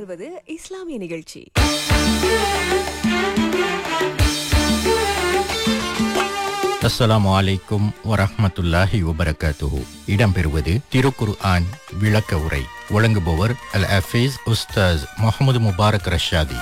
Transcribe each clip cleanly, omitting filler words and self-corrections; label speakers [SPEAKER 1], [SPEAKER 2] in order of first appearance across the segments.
[SPEAKER 1] வருவது இஸ்லாமிய நிகழ்ச்சி.
[SPEAKER 2] அஸ்ஸலாமு அலைக்கும் வரஹ்மத்துல்லாஹி வபரகாத்துஹு. இடம்பெறுவது திருக்குர் ஆன் விளக்க உரை. வழங்குபவர் அல் ஹஃபீஸ் உஸ்தாஸ் முஹம்மது முபாரக் ரஷாதி.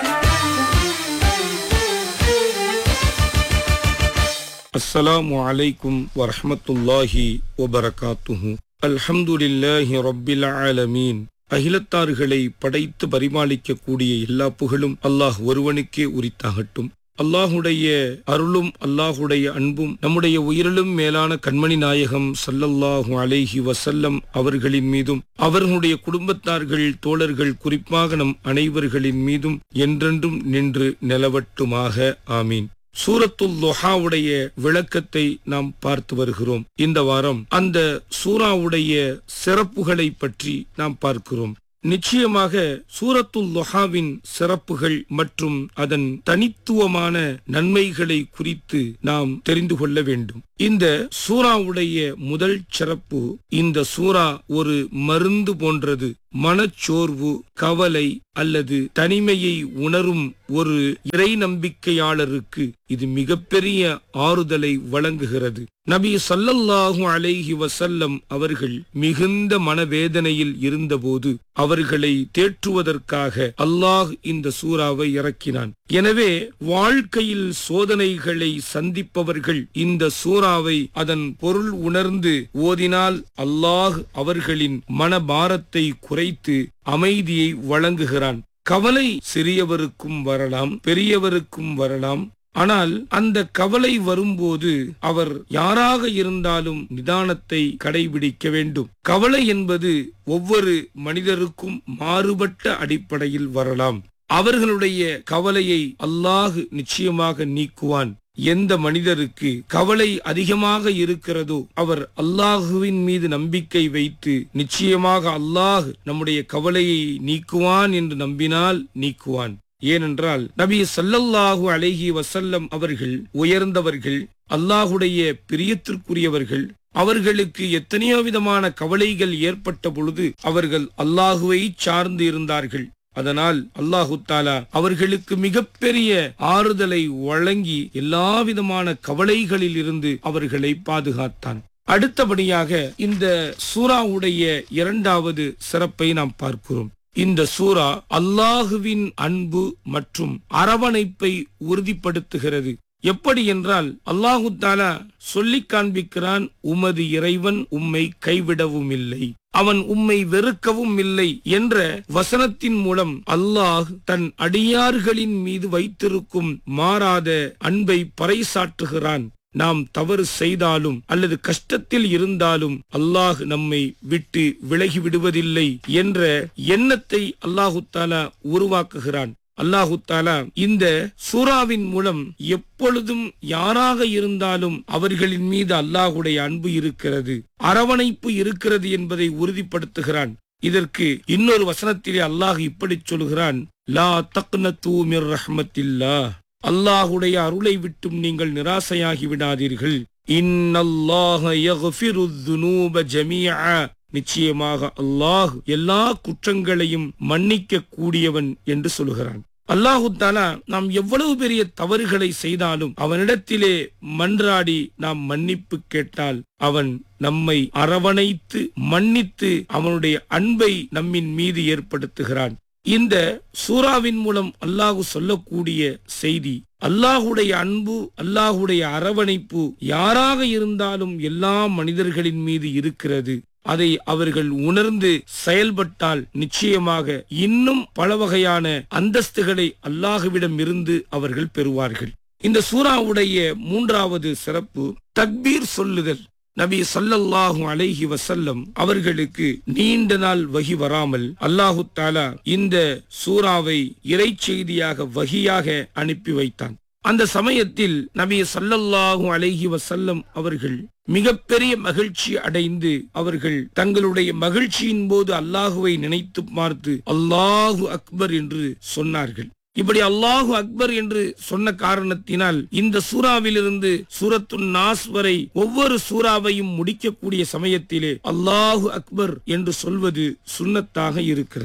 [SPEAKER 3] அஸ்ஸலாமு அலைக்கும் வரஹ்மத்துல்லாஹி வபரகாத்துஹு. அல்ஹம்துலில்லாஹி ரப்பில் ஆலமீன். அகிலத்தார்களை படைத்து பரிமாளிக்கக்கூடிய எல்லா புகழும் அல்லாஹ் ஒருவனுக்கே உரித்தாகட்டும். அல்லாஹுடைய அருளும் அல்லாஹுடைய அன்பும் நம்முடைய உயிரிலும் மேலான கண்மணி நாயகம் ஸல்லல்லாஹு அலைஹி வஸல்லம் அவர்களின் மீதும் அவர்களுடைய குடும்பத்தார்கள், தோழர்கள், குறிப்பாக நம் அனைவர்களின் மீதும் என்றென்றும் நின்று நிலவட்டுமாக. ஆமீன். சூரத்துல் துஹாவுடைய விளக்கத்தை நாம் பார்த்து வருகிறோம். இந்த வாரம் அந்த சூராவுடைய சிறப்புகளை பற்றி நாம் பார்க்கிறோம். நிச்சயமாக சூரத்துல் துஹாவின் சிறப்புகள் மற்றும் அதன் தனித்துவமான நன்மைகளை குறித்து நாம் தெரிந்து கொள்ள வேண்டும். இந்த சூராவுடைய முதல் சிறப்பு, இந்த சூரா ஒரு மருந்து போன்றது. மனச்சோர்வு, கவலை அல்லது தனிமையை உணரும் ஒரு இறை நம்பிக்கையாளருக்கு இது மிகப்பெரிய ஆறுதலை வழங்குகிறது. நபி ஸல்லல்லாஹு அலைஹி வஸல்லம் அவர்கள் மிகுந்த மனவேதனையில் இருந்தபோது அவர்களை தேற்றுவதற்காக அல்லாஹ் இந்த சூராவை இறக்கினான். எனவே வாழ்க்கையில் சோதனைகளை சந்திப்பவர்கள் இந்த சூராவை அதன் பொருள் உணர்ந்து ஓதினால் அல்லாஹ் அவர்களின் மனபாரத்தை குறைத்து அமைதியை வழங்குகிறான். கவலை சிறியவருக்கும் வரலாம், பெரியவருக்கும் வரலாம். ஆனால் அந்த கவலை வரும்போது அவர் யாராக இருந்தாலும் நிதானத்தை கடைபிடிக்க வேண்டும். கவலை என்பது ஒவ்வொரு மனிதருக்கும் மாறுபட்ட அடிப்படையில் வரலாம். அவர்களுடைய கவலையை அல்லாஹ் நிச்சயமாக நீக்குவான். எந்த மனிதருக்கு கவலை அதிகமாக இருக்கிறதோ அவர் அல்லாஹுவின் மீது நம்பிக்கை வைத்து நிச்சயமாக அல்லாஹ் நம்முடைய கவலையை நீக்குவான் என்று நம்பினால் நீக்குவான். ஏனென்றால் நபி ஸல்லல்லாஹு அலைஹி வஸல்லம் அவர்கள் உயர்ந்தவர்கள், அல்லாஹுடைய பிரியத்திற்குரியவர்கள். அவர்களுக்கு எத்தனையோ விதமான கவலைகள் ஏற்பட்ட பொழுது அவர்கள் அல்லாஹுவை சார்ந்து இருந்தார்கள். அதனால் அல்லாஹு தஆலா அவர்களுக்கு மிகப்பெரிய ஆறுதலை வழங்கி எல்லா விதமான கவலைகளில் இருந்து அவர்களை பாதுகாத்தான். அடுத்தபடியாக இந்த சூராவுடைய இரண்டாவது சிறப்பை நாம் பார்க்கிறோம். இந்த சூரா அல்லாஹுவின் அன்பு மற்றும் அரவணைப்பை உறுதிப்படுத்துகிறது. எப்படி என்றால் அல்லாஹு தஆலா சொல்லிக் காண்பிக்கிறான், உமது இறைவன் உம்மை கைவிடவும் இல்லை, அவன் உம்மை வெறுக்கவும் இல்லை என்ற வசனத்தின் மூலம் அல்லாஹ் தன் அடியார்களின் மீது வைத்திருக்கும் மாறாத அன்பை பறைசாற்றுகிறான். நாம் தவறு செய்தாலும் அல்லது கஷ்டத்தில் இருந்தாலும் அல்லாஹ் நம்மை விட்டு விலகி விடுவதில்லை என்ற எண்ணத்தை அல்லாஹு தஆலா உருவாக்குகிறான். அல்லாஹு தஆலா இந்த சூராவின் மூலம் எப்பொழுதும் யாராக இருந்தாலும் அவர்களின் மீது அல்லாஹுடைய அன்பு இருக்கிறது, அரவணைப்பு இருக்கிறது என்பதை உறுதிப்படுத்துகிறான். இதற்கு இன்னொரு வசனத்திலே அல்லாஹ் இப்படி சொல்கிறான், லா தக்னது மிர் ரஹ்மத்தில்லாஹ், அல்லாஹுடைய அருளை விட்டும் நீங்கள் நிராசையாகி விடாதீர்கள். இன்னல்லாஹ யக்ஃபிருத் துனூப ஜமீஆ, நிச்சயமாக அல்லாஹ் எல்லா குற்றங்களையும் மன்னிக்க கூடியவன் என்று சொல்கிறான். அல்லாஹு தஆலா நாம் எவ்வளவு பெரிய தவறுகளை செய்தாலும் அவனிடத்திலே மன்றாடி நாம் மன்னிப்பு கேட்டால் அவன் நம்மை அரவணைத்து மன்னித்து அவனுடைய அன்பை நம்மின் மீது ஏற்படுத்துகிறான். இந்த சூராவின் மூலம் அல்லாஹ் சொல்லக்கூடிய செய்தி, அல்லாஹுடைய அன்பு, அல்லாஹுடைய அரவணைப்பு யாராக இருந்தாலும் எல்லா மனிதர்களின் மீது இருக்கிறது. அதை அவர்கள் உணர்ந்து செயல்பட்டால் நிச்சயமாக இன்னும் பல வகையான அந்தஸ்துகளை அல்லாஹுவிடம் இருந்து அவர்கள் பெறுவார்கள். இந்த சூராவுடைய மூன்றாவது சிறப்பு தக்பீர் சொல்லுதல். நபி ஸல்லல்லாஹு அலைஹி வஸல்லம் அவர்களுக்கு நீண்ட நாள் வஹி வராமல் அல்லாஹு தஆலா இந்த சூராவை இறை செய்தியாக வஹியாக அனுப்பி வைத்தான். அந்த சமயத்தில் நபி ஸல்லல்லாஹு அலைஹி வஸல்லம் அவர்கள் மிகப்பெரிய மகிழ்ச்சி அடைந்து அவர்கள் தங்களுடைய மகிழ்ச்சியின் போது அல்லாஹுவை நினைத்து பார்த்து அல்லாஹு அக்பர் என்று சொன்னார்கள். இப்படி அல்லாஹு அக்பர் என்று சொன்ன காரணத்தினால் இந்த சூறாவிலிருந்து சூரத்துன் நாஸ் வரை ஒவ்வொரு சூறாவையும் முடிக்கக்கூடிய சமயத்திலே அல்லாஹு அக்பர் என்று சொல்வது சுன்னத்தாக இருக்கிறது.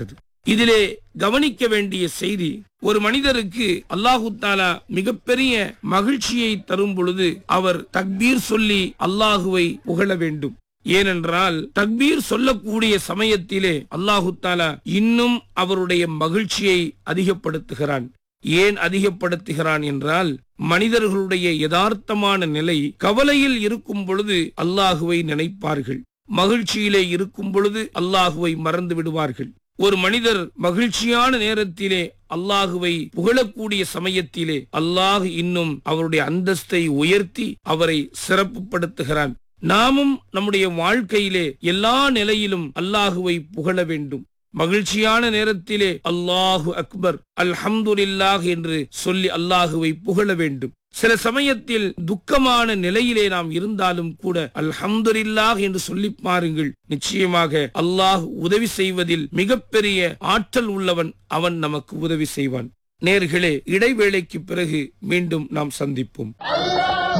[SPEAKER 3] இதிலே கவனிக்க வேண்டிய செய்தி, ஒரு மனிதருக்கு அல்லாஹு தாலா மிகப்பெரிய மகிழ்ச்சியை தரும் பொழுது அவர் தக்பீர் சொல்லி அல்லாஹுவை புகழ வேண்டும். ஏனென்றால் தக்பீர் சொல்லக்கூடிய சமயத்திலே அல்லாஹு தாலா இன்னும் அவருடைய மகிழ்ச்சியை அதிகப்படுத்துகிறான். ஏன் அதிகப்படுத்துகிறான் என்றால், மனிதர்களுடைய யதார்த்தமான நிலை, கவலையில் இருக்கும் பொழுது அல்லாஹுவை நினைப்பார்கள், மகிழ்ச்சியிலே இருக்கும் பொழுது அல்லாஹுவை மறந்து விடுவார்கள். ஒரு மனிதர் மகிழ்ச்சியான நேரத்திலே அல்லாஹுவை புகழக்கூடிய சமயத்திலே அல்லாஹ் இன்னும் அவருடைய அந்தஸ்தை உயர்த்தி அவரை சிறப்புப்படுத்துகிறான். நாமும் நம்முடைய வாழ்க்கையிலே எல்லா நிலையிலும் அல்லாஹுவை புகழ வேண்டும். மகிழ்ச்சியான நேரத்திலே அல்லாஹு அக்பர், அல்ஹம்துலில்லாஹ் என்று சொல்லி அல்லாஹுவை புகழ வேண்டும். சில சமயத்தில் துக்கமான நிலையிலே நாம் இருந்தாலும் கூட அல்ஹம்துலில்லாஹ் என்று சொல்லி பாருங்கள், நிச்சயமாக அல்லாஹ் உதவி செய்வதில் மிகப்பெரிய ஆற்றல் உள்ளவன், அவன் நமக்கு உதவி செய்வான். நேர்களே, இடைவேளைக்கு பிறகு மீண்டும் நாம் சந்திப்போம்.